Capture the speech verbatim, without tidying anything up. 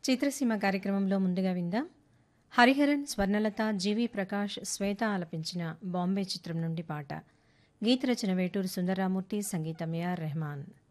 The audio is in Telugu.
చిత్రసీమ కార్యక్రమంలో ముందుగా విందాం హరిహరన్, స్వర్ణలత, జీవి ప్రకాష్, శ్వేత ఆలపించిన బాంబే చిత్రం నుండి పాట. గీత రచన వేటూరు సుందరరామూర్తి, సంగీతం ఏఆర్ రెహమాన్.